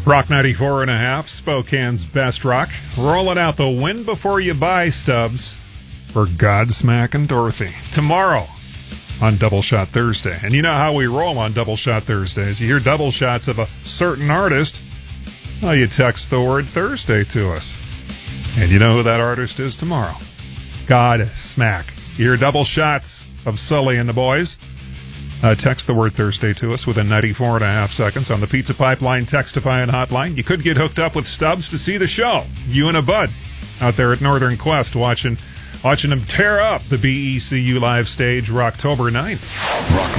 Rock 94.5, Spokane's best rock. Rolling out the win before you buy stubs for Godsmack and Dorothy. Tomorrow on Double Shot Thursday. And you know how we roll on Double Shot Thursdays. You hear double shots of a certain artist, well, you text the word Thursday to us. And you know who that artist is tomorrow. Godsmack. You hear double shots of Sully and the Boys. Text the word Thursday to us within 94.5 seconds on the Pizza Pipeline Textify hotline. You could get hooked up with Stubbs to see the show. You and a bud out there at Northern Quest watching them tear up the BECU live stage October 9th. Rock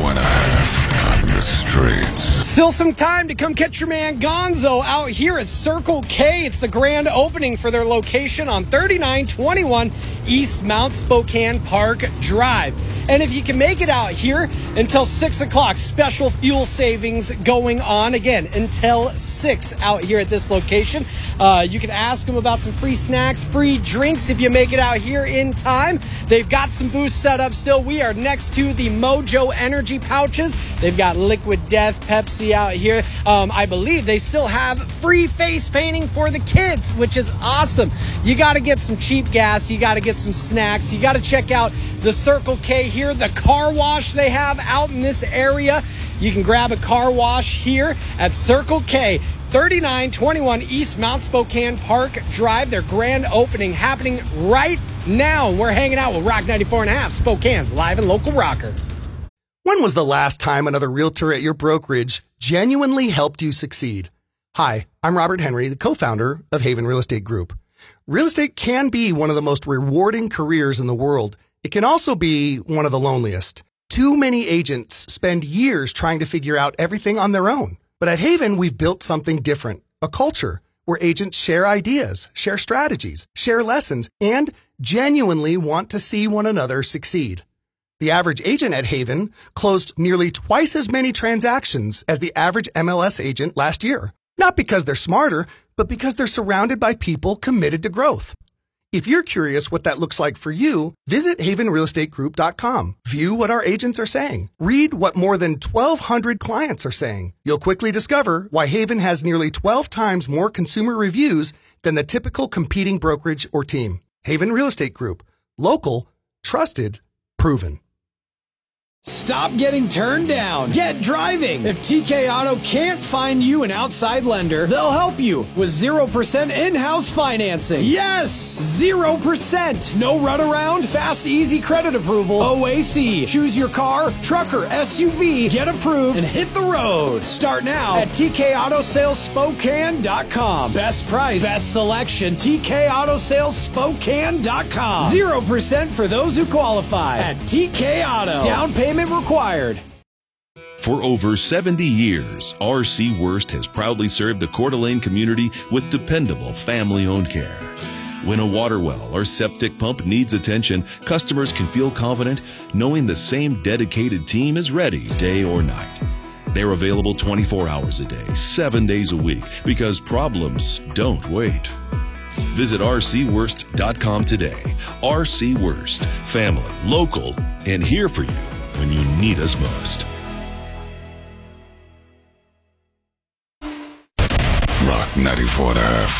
94.5 on the streets. Still some time to come catch your man Gonzo out here at Circle K. It's the grand opening for their location on 3921 East Mount Spokane Park Drive. And if you can make it out here until 6 o'clock, special fuel savings going on again until 6 out here at this location. You can ask them about some free snacks, free drinks if you make it out here in time. They've got some booths set up still. We are next to the Mojo Energy pouches. They've got Liquid Death, Pepsi out here. I believe they still have free face painting for the kids, which is awesome. You got to get some cheap gas. You got to get some snacks. You got to check out the Circle K here, the car wash they have out in this area. You can grab a car wash here at Circle K, 3921 East Mount Spokane Park Drive. Their grand opening happening right now. We're hanging out with Rock 94.5, Spokane's live and local rocker. When was the last time another realtor at your brokerage genuinely helped you succeed? Hi, I'm Robert Henry, the co-founder of Haven Real Estate Group. Real estate can be one of the most rewarding careers in the world. It can also be one of the loneliest. Too many agents spend years trying to figure out everything on their own. But at Haven, we've built something different, a culture where agents share ideas, share strategies, share lessons, and genuinely want to see one another succeed. The average agent at Haven closed nearly twice as many transactions as the average MLS agent last year. Not because they're smarter, but because they're surrounded by people committed to growth. If you're curious what that looks like for you, visit havenrealestategroup.com. View what our agents are saying. Read what more than 1,200 clients are saying. You'll quickly discover why Haven has nearly 12 times more consumer reviews than the typical competing brokerage or team. Haven Real Estate Group. Local, trusted, proven. Stop getting turned down. Get driving. If TK Auto can't find you an outside lender, they'll help you with 0% in-house financing. Yes! 0%. No runaround, fast, easy credit approval. OAC. Choose your car, truck, or SUV. Get approved and hit the road. Start now at TKAutosalesSpokane.com. Best price, best selection. TKAutosalesSpokane.com. 0% for those who qualify at TK Auto. Down payment required. For over 70 years, R.C. Wurst has proudly served the Coeur d'Alene community with dependable family-owned care. When a water well or septic pump needs attention, customers can feel confident knowing the same dedicated team is ready day or night. They're available 24 hours a day, 7 days a week, because problems don't wait. Visit rcwurst.com today. R.C. Wurst, family, local, and here for you when you need us most. Rock 94.5.